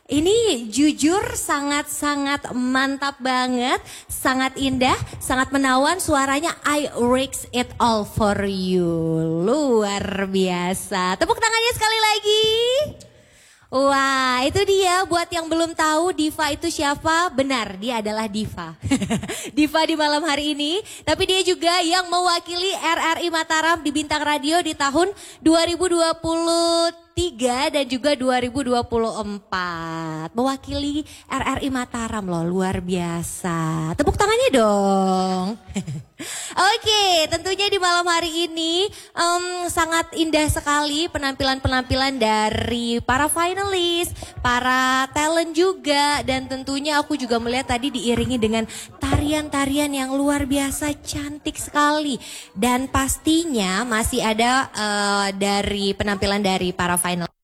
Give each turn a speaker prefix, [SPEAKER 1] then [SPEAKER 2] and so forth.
[SPEAKER 1] Ini jujur sangat-sangat mantap banget, sangat indah, sangat menawan suaranya. I risk it all for you. Luar biasa. Tepuk tangannya sekali lagi. Wah, itu dia buat yang belum tahu Diva itu siapa. Benar, dia adalah Diva. Diva di malam hari ini. Tapi dia juga yang mewakili RRI Mataram di Bintang Radio di tahun 2023 dan juga 2024. Mewakili RRI Mataram loh, luar biasa. Tepuk tangannya dong. Oke, tentunya di malam hari ini sangat indah sekali penampilan-penampilan dari para finalis, para talent juga. Dan tentunya aku juga melihat tadi diiringi dengan tarian-tarian yang luar biasa cantik sekali. Dan pastinya masih ada dari penampilan dari para final.